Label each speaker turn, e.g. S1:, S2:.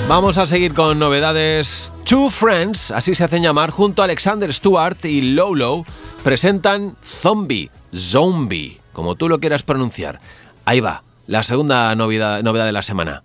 S1: Vamos a seguir con novedades. Two Friends, así se hacen llamar, junto a Alexander Stewart y Lolo, presentan Zombie, como tú lo quieras pronunciar. Ahí va, la segunda novedad de la semana.